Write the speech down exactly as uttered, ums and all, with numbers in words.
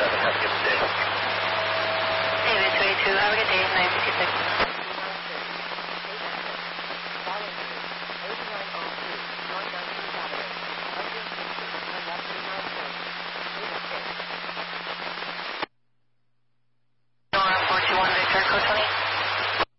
seven. Have a good day. David three two, have a good day, nine fifty-six.